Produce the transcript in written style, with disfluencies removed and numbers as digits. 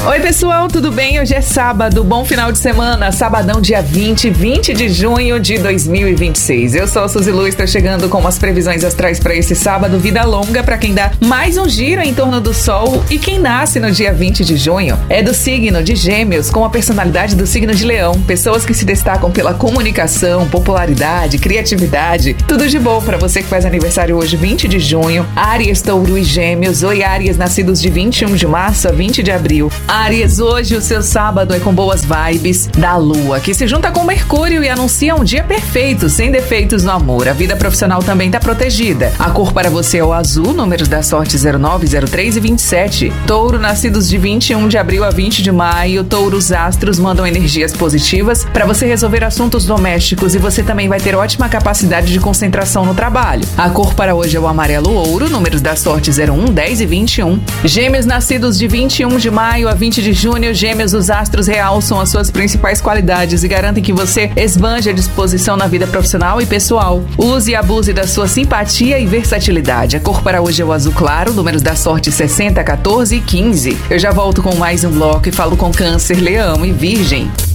Oi pessoal, tudo bem? Hoje é sábado, bom final de semana, sabadão dia 20 de junho de 2026. Eu sou a Suzy Lu, estou chegando com as previsões astrais para esse sábado, vida longa para quem dá mais um giro em torno do sol e quem nasce no dia 20 de junho é do signo de Gêmeos, com a personalidade do signo de Leão, pessoas que se destacam pela comunicação, popularidade, criatividade, tudo de bom para você que faz aniversário hoje, 20 de junho, Áries, Touro e Gêmeos. Oi Áries, nascidos de 21 de março a 20 de abril. Áries, hoje o seu sábado é com boas vibes da Lua, que se junta com Mercúrio e anuncia um dia perfeito, sem defeitos no amor. A vida profissional também está protegida. A cor para você é o azul, números da sorte 09, 03 e 27. Touro, nascidos de 21 de abril a 20 de maio. Touro, os astros mandam energias positivas para você resolver assuntos domésticos e você também vai ter ótima capacidade de concentração no trabalho. A cor para hoje é o amarelo ouro, números da sorte 01, 10 e 21. Gêmeos, nascidos de 21 de maio a 20 de junho, Gêmeos, os astros realçam as suas principais qualidades e garantem que você esbanje a disposição na vida profissional e pessoal. Use e abuse da sua simpatia e versatilidade. A cor para hoje é o azul claro, números da sorte 60, 14 e 15. Eu já volto com mais um bloco e falo com Câncer, Leão e Virgem.